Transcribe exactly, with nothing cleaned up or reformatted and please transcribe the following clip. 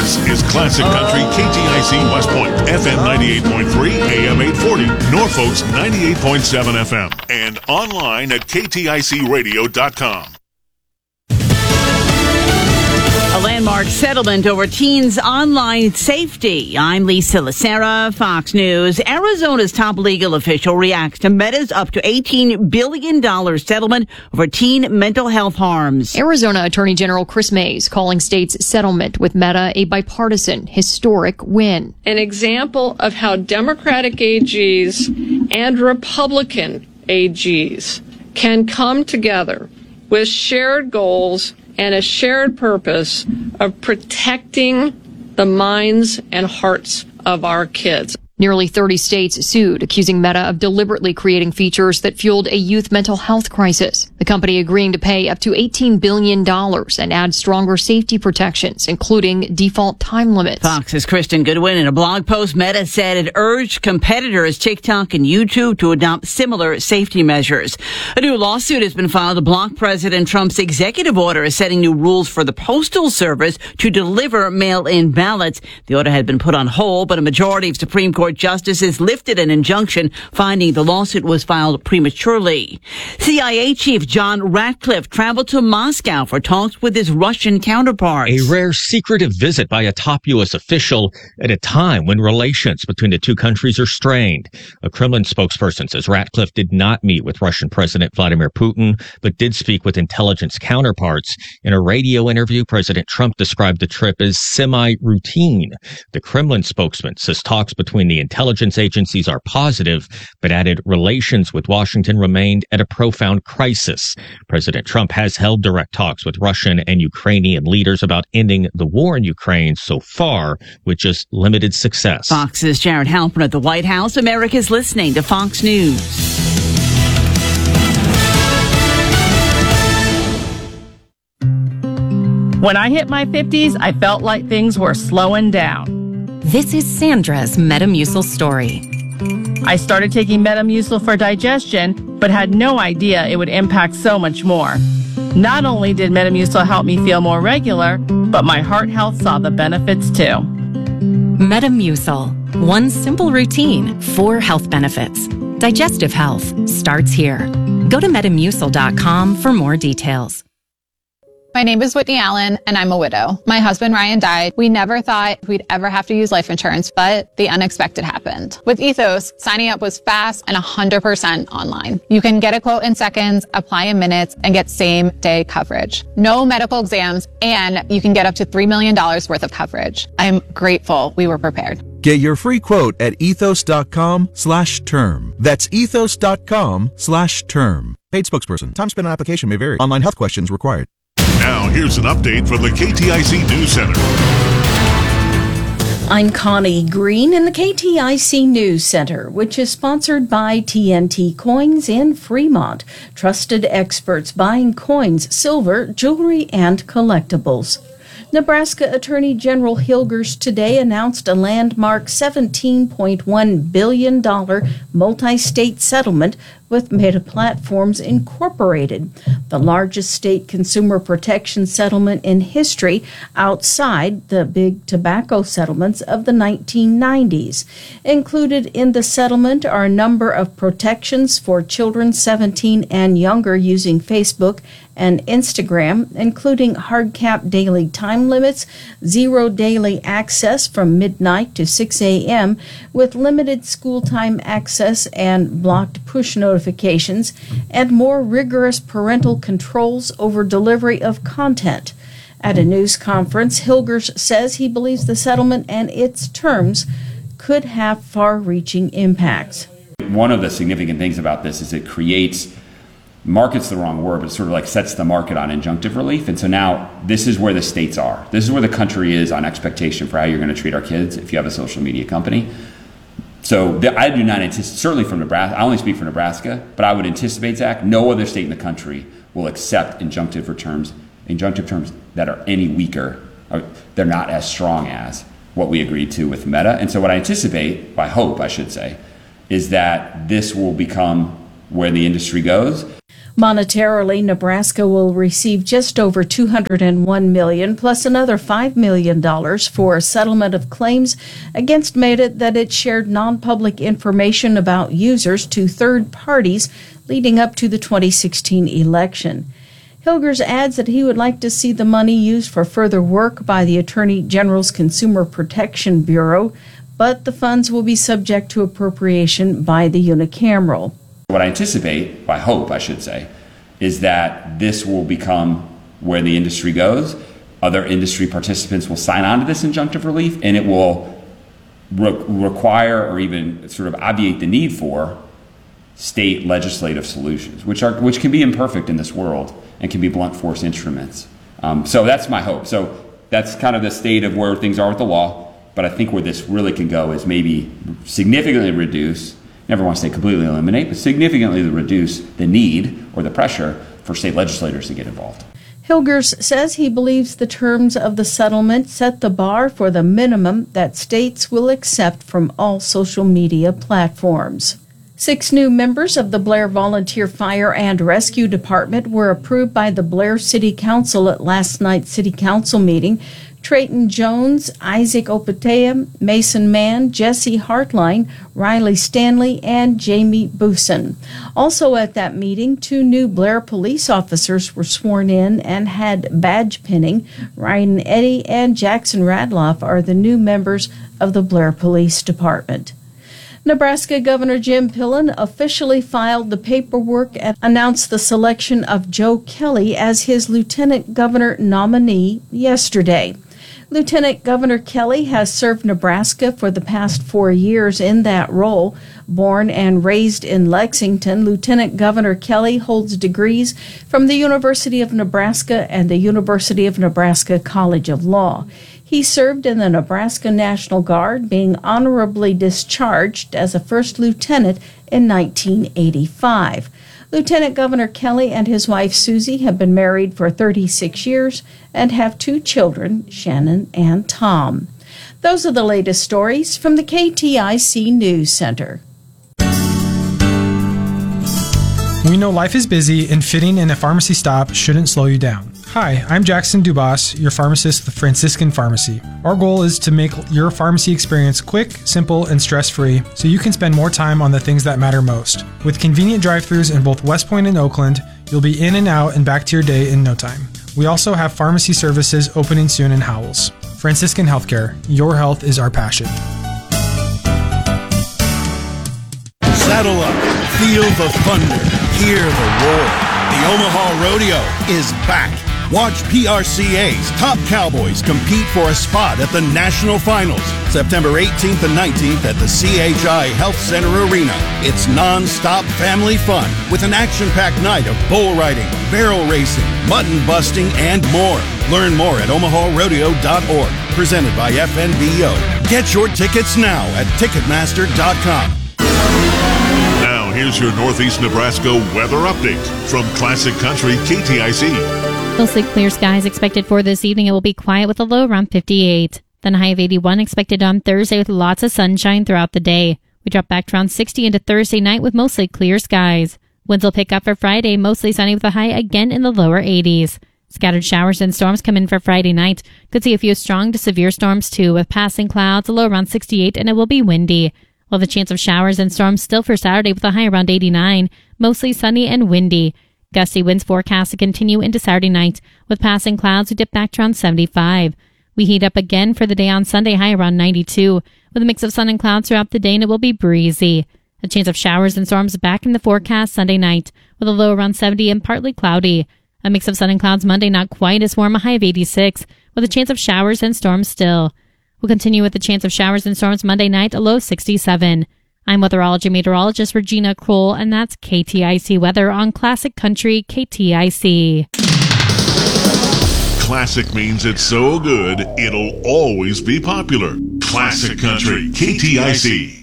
This is Classic Country K T I C West Point, F M ninety-eight point three, A M eight forty, Norfolk's ninety-eight point seven F M, and online at K T I C radio dot com. A landmark settlement over teens' online safety. I'm Lisa Lacera, Fox News. Arizona's top legal official reacts to Meta's up to eighteen billion dollars settlement over teen mental health harms. Arizona Attorney General Chris Mays calling state's settlement with Meta a bipartisan, historic win. An example of how Democratic A Gs and Republican A Gs can come together with shared goals and a shared purpose of protecting the minds and hearts of our kids. Nearly thirty states sued, accusing Meta of deliberately creating features that fueled a youth mental health crisis. The company agreeing to pay up to eighteen billion dollars and add stronger safety protections, including default time limits. Fox's Kristen Goodwin, in a blog post, Meta said it urged competitors TikTok and YouTube to adopt similar safety measures. A new lawsuit has been filed to block President Trump's executive order setting new rules for the Postal Service to deliver mail-in ballots. The order had been put on hold, but a majority of Supreme Court justices lifted an injunction, finding the lawsuit was filed prematurely. C I A Chief John Ratcliffe traveled to Moscow for talks with his Russian counterparts. A rare secretive visit by a top U S official at a time when relations between the two countries are strained. A Kremlin spokesperson says Ratcliffe did not meet with Russian President Vladimir Putin, but did speak with intelligence counterparts. In a radio interview, President Trump described the trip as semi-routine. The Kremlin spokesman says talks between the intelligence agencies are positive, but added relations with Washington remained at a profound crisis. President Trump has held direct talks with Russian and Ukrainian leaders about ending the war in Ukraine so far, with just limited success. Fox's Jared Halpern at the White House. America's listening to Fox News. When I hit my fifties, I felt like things were slowing down. This is Sandra's Metamucil story. I started taking Metamucil for digestion, but had no idea it would impact so much more. Not only did Metamucil help me feel more regular, but my heart health saw the benefits too. Metamucil. One simple routine, four health benefits. Digestive health starts here. Go to metamucil dot com for more details. My name is Whitney Allen, and I'm a widow. My husband, Ryan, died. We never thought we'd ever have to use life insurance, but the unexpected happened. With Ethos, signing up was fast and one hundred percent online. You can get a quote in seconds, apply in minutes, and get same-day coverage. No medical exams, and you can get up to three million dollars worth of coverage. I'm grateful we were prepared. Get your free quote at ethos dot com slash term. That's ethos dot com slash term. Paid spokesperson. Time spent on application may vary. Online health questions required. Now, here's an update from the K T I C News Center. I'm Connie Green in the K T I C News Center, which is sponsored by T N T Coins in Fremont. Trusted experts buying coins, silver, jewelry, and collectibles. Nebraska Attorney General Hilgers today announced a landmark seventeen point one billion dollars multi-state settlement with Meta Platforms Incorporated, the largest state consumer protection settlement in history outside the big tobacco settlements of the nineteen nineties. Included in the settlement are a number of protections for children seventeen and younger using Facebook and Instagram, including hard-cap daily time limits, zero daily access from midnight to six a.m., with limited school time access and blocked push notifications, and more rigorous parental controls over delivery of content. At a news conference, Hilgers says he believes the settlement and its terms could have far-reaching impacts. One of the significant things about this is it creates market's the wrong word, but it sort of like sets the market on injunctive relief. And so now this is where the states are. This is where the country is on expectation for how you're going to treat our kids if you have a social media company. So the, I do not anticipate, certainly from Nebraska, I only speak for Nebraska, but I would anticipate, Zach, no other state in the country will accept injunctive terms, injunctive terms that are any weaker, or they're not as strong as what we agreed to with Meta. And so what I anticipate, I hope I should say, is that this will become where the industry goes. Monetarily, Nebraska will receive just over two hundred one million dollars plus another five million dollars for a settlement of claims against Meta that it shared non-public information about users to third parties leading up to the twenty sixteen election. Hilgers adds that he would like to see the money used for further work by the Attorney General's Consumer Protection Bureau, but the funds will be subject to appropriation by the unicameral. What I anticipate, I hope I should say, is that this will become where the industry goes. Other industry participants will sign on to this injunctive relief, and it will re- require or even sort of obviate the need for state legislative solutions, which are which can be imperfect in this world and can be blunt force instruments. Um, so that's my hope. So that's kind of the state of where things are with the law. But I think where this really can go is maybe significantly reduce, never want to say completely eliminate, but significantly reduce the need or the pressure for state legislators to get involved. Hilgers says he believes the terms of the settlement set the bar for the minimum that states will accept from all social media platforms. Six new members of the Blair Volunteer Fire and Rescue Department were approved by the Blair City Council at last night's City Council meeting. Trayton Jones, Isaac Opatea, Mason Mann, Jesse Hartline, Riley Stanley, and Jamie Booson. Also at that meeting, two new Blair police officers were sworn in and had badge pinning. Ryan Eddy and Jackson Radloff are the new members of the Blair Police Department. Nebraska Governor Jim Pillen officially filed the paperwork and announced the selection of Joe Kelly as his lieutenant governor nominee yesterday. Lieutenant Governor Kelly has served Nebraska for the past four years in that role. Born and raised in Lexington, Lieutenant Governor Kelly holds degrees from the University of Nebraska and the University of Nebraska College of Law. He served in the Nebraska National Guard, being honorably discharged as a first lieutenant in nineteen eighty-five. Lieutenant Governor Kelly and his wife Susie have been married for thirty-six years and have two children, Shannon and Tom. Those are the latest stories from the K T I C News Center. We know life is busy and fitting in a pharmacy stop shouldn't slow you down. Hi, I'm Jackson Dubas, your pharmacist with Franciscan Pharmacy. Our goal is to make your pharmacy experience quick, simple, and stress-free so you can spend more time on the things that matter most. With convenient drive-thrus in both West Point and Oakland, you'll be in and out and back to your day in no time. We also have pharmacy services opening soon in Howells. Franciscan Healthcare, your health is our passion. Saddle up, feel the thunder, hear the roar. The Omaha Rodeo is back. Watch P R C A's top cowboys compete for a spot at the National Finals, September eighteenth and nineteenth at the C H I Health Center Arena. It's non-stop family fun with an action-packed night of bull riding, barrel racing, mutton busting, and more. Learn more at omaha rodeo dot org. Presented by F N B O. Get your tickets now at ticketmaster dot com. Now, here's your Northeast Nebraska weather update from Classic Country K T I C. Mostly clear skies expected for this evening. It will be quiet with a low around fifty-eight. Then a high of eighty-one expected on Thursday with lots of sunshine throughout the day. We drop back to around sixty into Thursday night with mostly clear skies. Winds will pick up for Friday, mostly sunny with a high again in the lower eighties. Scattered showers and storms come in for Friday night. Could see a few strong to severe storms too, with passing clouds, a low around sixty-eight, and it will be windy. While the chance of showers and storms still for Saturday with a high around eighty-nine, mostly sunny and windy. Gusty winds forecast to continue into Saturday night, with passing clouds who dip back to around seventy-five. We heat up again for the day on Sunday, high around ninety-two, with a mix of sun and clouds throughout the day, and it will be breezy. A chance of showers and storms back in the forecast Sunday night, with a low around seventy and partly cloudy. A mix of sun and clouds Monday, not quite as warm, a high of eighty-six, with a chance of showers and storms still. We'll continue with the chance of showers and storms Monday night, a low sixty-seven. I'm weatherology meteorologist Regina Kroll, and that's K T I C weather on Classic Country K T I C. Classic means it's so good, it'll always be popular. Classic Country K T I C.